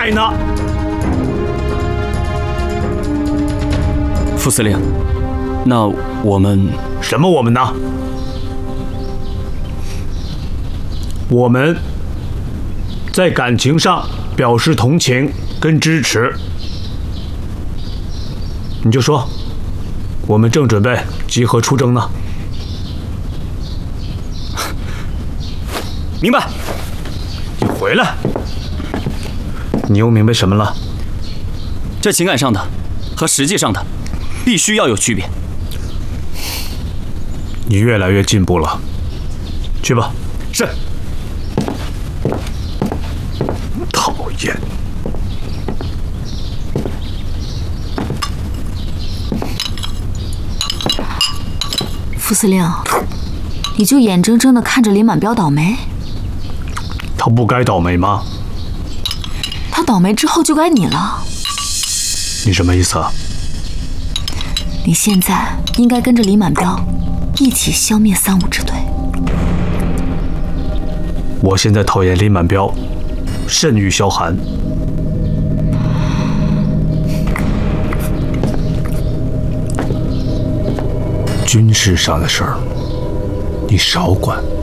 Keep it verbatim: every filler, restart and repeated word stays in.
在呢。 副司令，那我们什么我们呢？我们在感情上表示同情跟支持，你就说，我们正准备集合出征呢。 明白。 你回来，你又明白什么了？ 这情感上的和实际上的必须要有区别。 你越来越进步了，去吧。 是。 讨厌。 副司令，你就眼睁睁地看着林满标倒霉？ 他不该倒霉吗？ 他倒霉之后就该你了。 你什么意思啊？ 你现在应该跟着李满标一起消灭三五支队。 我现在讨厌李满标，甚于萧寒。军事上的事儿，你少管。